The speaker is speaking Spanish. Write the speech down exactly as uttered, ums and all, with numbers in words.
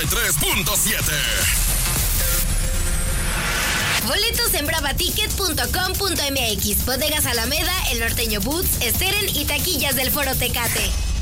y tres punto siete. Boletos en brava ticket punto com punto m x, Bodegas Alameda, El Norteño Boots, Steren y taquillas del Foro Tecate.